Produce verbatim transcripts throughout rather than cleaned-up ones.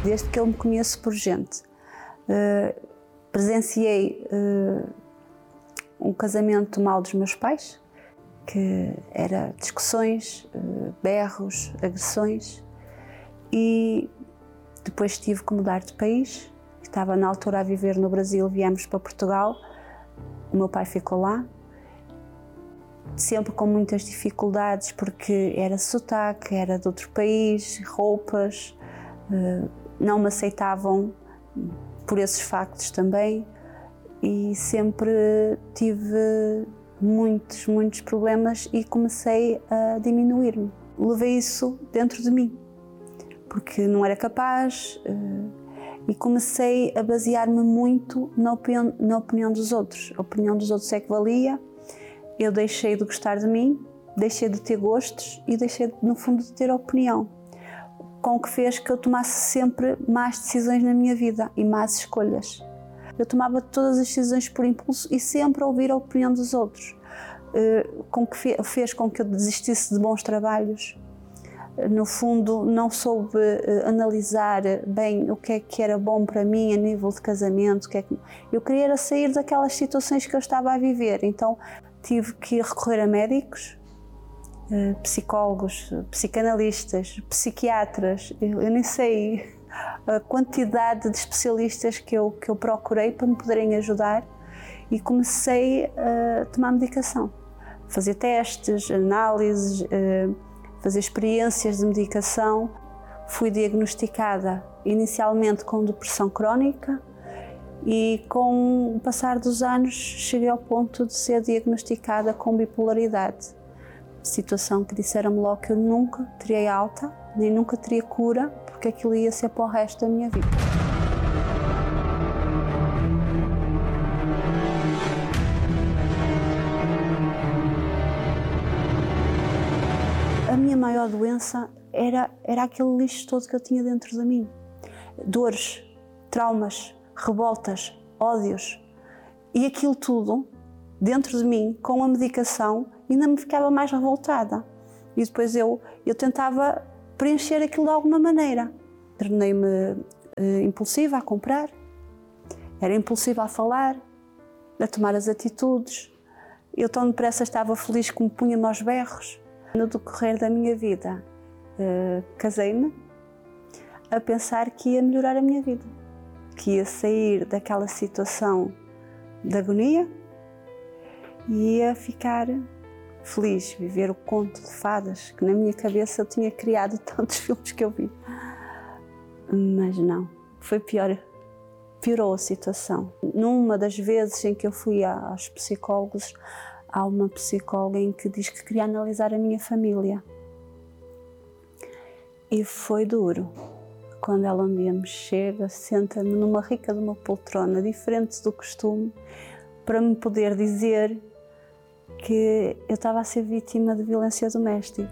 desde que eu me conheço por gente. Uh, presenciei uh, um casamento mau dos meus pais, que era discussões, uh, berros, agressões, e depois tive que mudar de país. Estava na altura a viver no Brasil, viemos para Portugal, o meu pai ficou lá, sempre com muitas dificuldades, porque era sotaque, era de outro país, roupas, não me aceitavam por esses factos também, e sempre tive muitos, muitos problemas e comecei a diminuir-me. Levei isso dentro de mim, porque não era capaz, e comecei a basear-me muito na opinião, na opinião dos outros. A opinião dos outros é que valia. Eu deixei de gostar de mim, deixei de ter gostos e deixei, no fundo, de ter opinião, com o que fez que eu tomasse sempre más decisões na minha vida e más escolhas. Eu tomava todas as decisões por impulso e sempre a ouvir a opinião dos outros, com que fez com que eu desistisse de bons trabalhos. No fundo, não soube analisar bem o que é que era bom para mim a nível de casamento. O que é que... Eu queria era sair daquelas situações que eu estava a viver, então tive que recorrer a médicos, psicólogos, psicanalistas, psiquiatras. Eu, eu nem sei a quantidade de especialistas que eu, que eu procurei para me poderem ajudar, e comecei a tomar medicação, fazer testes, análises, fazer experiências de medicação. Fui diagnosticada inicialmente com depressão crónica, e com o passar dos anos cheguei ao ponto de ser diagnosticada com bipolaridade. Situação que disseram-me logo que eu nunca teria alta, nem nunca teria cura, porque aquilo ia ser para o resto da minha vida. A minha maior doença era, era aquele lixo todo que eu tinha dentro de mim. Dores, traumas, revoltas, ódios, e aquilo tudo dentro de mim, com a medicação, ainda me ficava mais revoltada. E depois eu, eu tentava preencher aquilo de alguma maneira. Tornei-me eh, impulsiva a comprar, era impulsiva a falar, a tomar as atitudes. Eu tão depressa estava feliz que me punha-me aos berros. No decorrer da minha vida, eh, casei-me a pensar que ia melhorar a minha vida, que ia sair daquela situação de agonia e ia ficar feliz, viver o conto de fadas que na minha cabeça eu tinha criado tantos filmes que eu vi. Mas não, foi pior, piorou a situação. Numa das vezes em que eu fui aos psicólogos, há uma psicóloga em que diz que queria analisar a minha família. E foi duro. Quando ela um dia me chega, senta-me numa rica de uma poltrona, diferente do costume, para me poder dizer que eu estava a ser vítima de violência doméstica.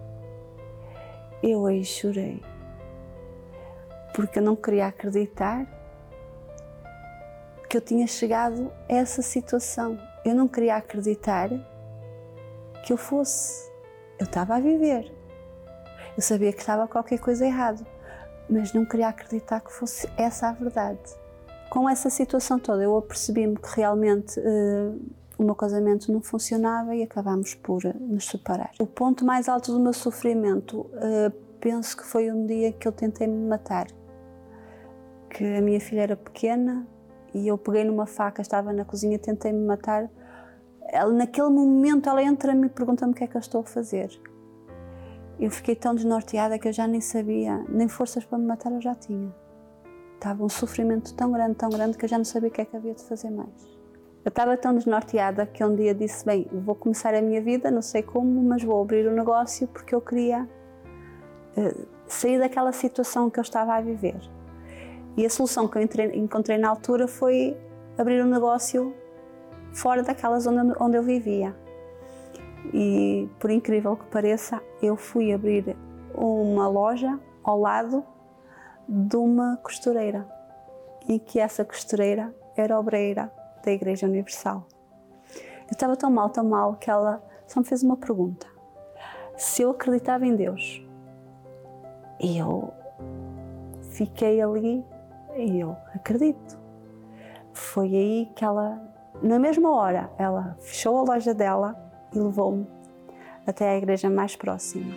Eu aí chorei, porque eu não queria acreditar que eu tinha chegado a essa situação. Eu não queria acreditar que eu fosse. Eu estava a viver. Eu sabia que estava qualquer coisa errado, mas não queria acreditar que fosse essa a verdade. Com essa situação toda, eu apercebi-me que realmente uh, o meu casamento não funcionava e acabámos por uh, nos separar. O ponto mais alto do meu sofrimento, uh, penso que foi um dia que eu tentei me matar. Que a minha filha era pequena e eu peguei numa faca, estava na cozinha, tentei me matar. Ela, naquele momento, ela entra-me e pergunta-me o que é que eu estou a fazer. Eu fiquei tão desnorteada que eu já nem sabia, nem forças para me matar eu já tinha. Estava um sofrimento tão grande, tão grande, que eu já não sabia o que é que havia de fazer mais. Eu estava tão desnorteada que um dia disse, bem, vou começar a minha vida, não sei como, mas vou abrir um negócio porque eu queria uh, sair daquela situação que eu estava a viver. E a solução que eu entrei, encontrei na altura foi abrir um negócio fora daquela zona onde eu vivia. E, por incrível que pareça, eu fui abrir uma loja ao lado de uma costureira, e que essa costureira era obreira da Igreja Universal. Eu estava tão mal, tão mal, que ela só me fez uma pergunta: se eu acreditava em Deus. E eu fiquei ali e eu acredito. Foi aí que ela, na mesma hora, ela fechou a loja dela e levou-me até à igreja mais próxima.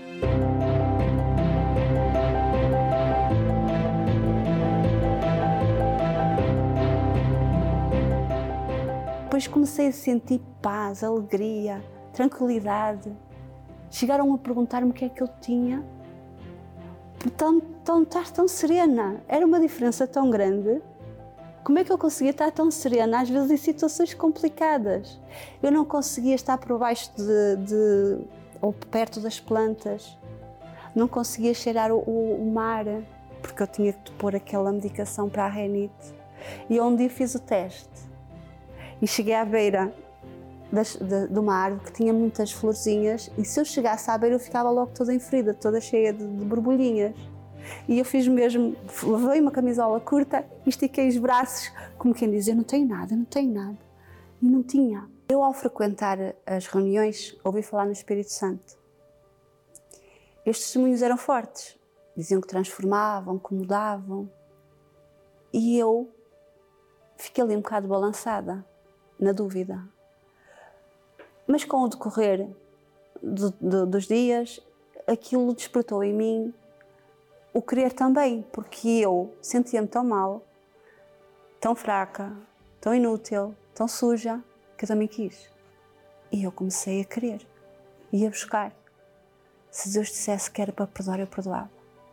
Depois comecei a sentir paz, alegria, tranquilidade. Chegaram a perguntar-me o que é que eu tinha. Tão, tão, estás tão serena. Era uma diferença tão grande. Como é que eu conseguia estar tão serena, às vezes em situações complicadas? Eu não conseguia estar por baixo de, de ou perto das plantas. Não conseguia cheirar o, o, o mar, porque eu tinha que pôr aquela medicação para a renite. E um dia fiz o teste. E cheguei à beira das, de, de uma árvore que tinha muitas florzinhas, e se eu chegasse à beira eu ficava logo toda enferida, toda cheia de, de borbulhinhas. E eu fiz mesmo, levei uma camisola curta e estiquei os braços, como quem diz, eu não tenho nada, eu não tenho nada. E não tinha. Eu, ao frequentar as reuniões, ouvi falar no Espírito Santo. Estes testemunhos eram fortes, diziam que transformavam, que mudavam. E eu fiquei ali um bocado balançada, na dúvida. Mas com o decorrer do, do, dos dias, aquilo despertou em mim o querer também, porque eu sentia-me tão mal, tão fraca, tão inútil, tão suja, que eu também quis. E eu comecei a querer e a buscar. Se Deus dissesse que era para perdoar, eu perdoava.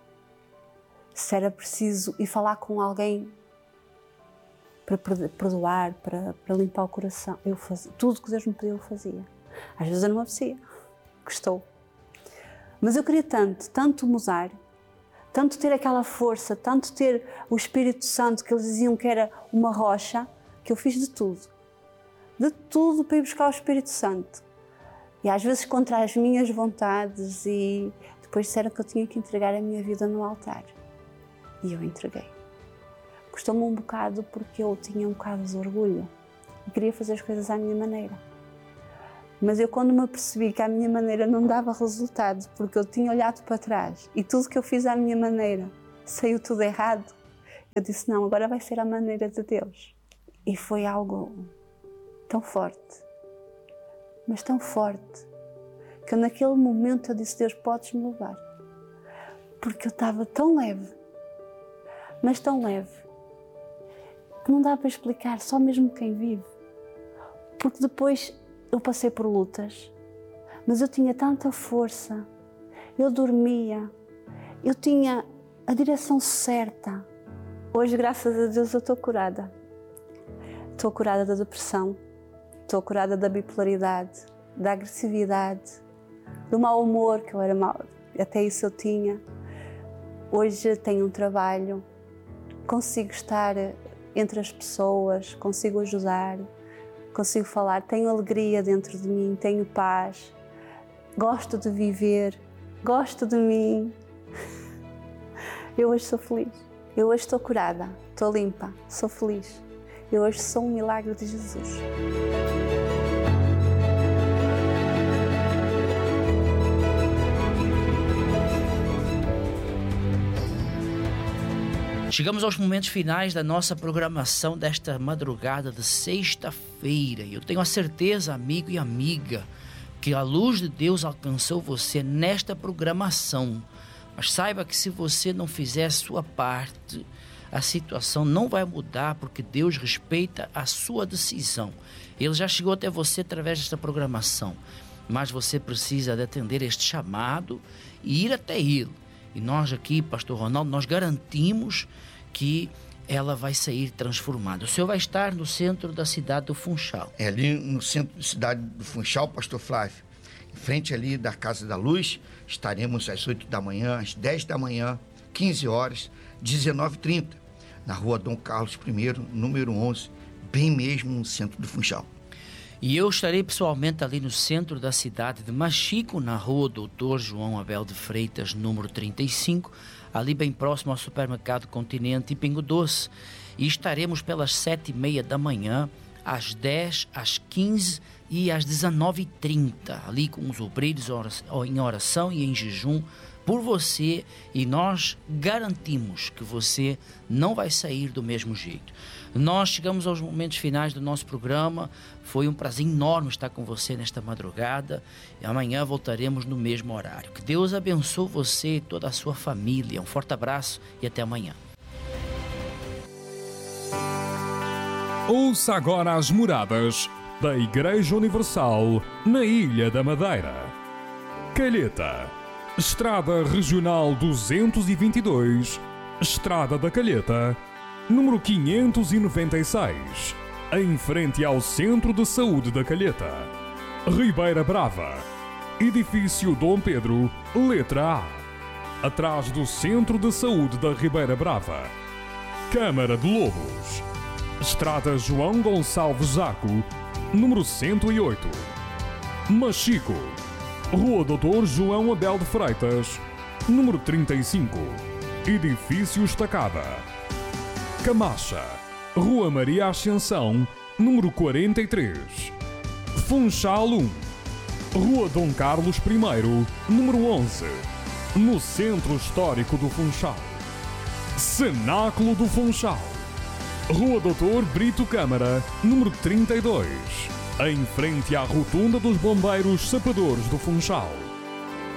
Se era preciso ir falar com alguém para perdoar, para, para limpar o coração, eu fazia. Tudo que Deus me pediu, eu fazia. Às vezes eu não me apetecia, gostou. Mas eu queria tanto, tanto mudar, tanto ter aquela força, tanto ter o Espírito Santo, que eles diziam que era uma rocha, que eu fiz de tudo. De tudo para ir buscar o Espírito Santo. E às vezes contra as minhas vontades, e depois disseram que eu tinha que entregar a minha vida no altar. E eu entreguei. Custou-me um bocado porque eu tinha um bocado de orgulho e queria fazer as coisas à minha maneira. Mas eu, quando me apercebi que a minha maneira não dava resultado, porque eu tinha olhado para trás e tudo que eu fiz à minha maneira saiu tudo errado, eu disse, não, agora vai ser a maneira de Deus. E foi algo tão forte, mas tão forte, que naquele momento eu disse, Deus, podes-me levar. Porque eu estava tão leve, mas tão leve, que não dá para explicar, só mesmo quem vive. Porque depois eu passei por lutas, mas eu tinha tanta força, eu dormia, eu tinha a direção certa. Hoje, graças a Deus, eu estou curada. Estou curada da depressão, estou curada da bipolaridade, da agressividade, do mau humor, que eu era mau, até isso eu tinha. Hoje tenho um trabalho, consigo estar entre as pessoas, consigo ajudar, consigo falar, tenho alegria dentro de mim, tenho paz, gosto de viver, gosto de mim. Eu hoje sou feliz, eu hoje estou curada, estou limpa, sou feliz. Eu hoje sou um milagre de Jesus. Chegamos aos momentos finais da nossa programação desta madrugada de sexta-feira. Eu tenho a certeza, amigo e amiga, que a luz de Deus alcançou você nesta programação. Mas saiba que se você não fizer a sua parte, a situação não vai mudar, porque Deus respeita a sua decisão. Ele já chegou até você através desta programação, mas você precisa de atender este chamado e ir até Ele. E nós aqui, Pastor Ronaldo, nós garantimos que ela vai sair transformada. O senhor vai estar no centro da cidade do Funchal. É ali no centro da cidade do Funchal, Pastor Flávio, em frente ali da Casa da Luz, estaremos às oito da manhã, às dez da manhã, quinze horas, dezenove e trinta, na rua Dom Carlos primeiro, número onze, bem mesmo no centro do Funchal. E eu estarei pessoalmente ali no centro da cidade de Machico, na rua Doutor João Abel de Freitas, número trinta e cinco, ali bem próximo ao supermercado Continente e Pingo Doce. E estaremos pelas sete e meia da manhã, às dez, às quinze e às dezenove e trinta, ali com os obreiros em oração e em jejum, por você e nós garantimos que você não vai sair do mesmo jeito. Nós chegamos aos momentos finais do nosso programa. Foi um prazer enorme estar com você nesta madrugada e amanhã voltaremos no mesmo horário. Que Deus abençoe você e toda a sua família. Um forte abraço e até amanhã. Ouça agora as moradas da Igreja Universal na Ilha da Madeira. Calheta, Estrada Regional duzentos e vinte e dois, Estrada da Calheta, número quinhentos e noventa e seis, em frente ao Centro de Saúde da Calheta. Ribeira Brava, Edifício Dom Pedro, letra A, atrás do Centro de Saúde da Ribeira Brava. Câmara de Lobos, Estrada João Gonçalves Zaco, número cento e oito. Machico, Rua doutor João Abel de Freitas, número trinta e cinco, Edifício Estacada. Camacha, Rua Maria Ascensão, número quarenta e três. Funchal um, Rua Dom Carlos I, número onze, no Centro Histórico do Funchal. Cenáculo do Funchal, Rua doutor Brito Câmara, número trinta e dois, em frente à Rotunda dos Bombeiros Sapadores do Funchal.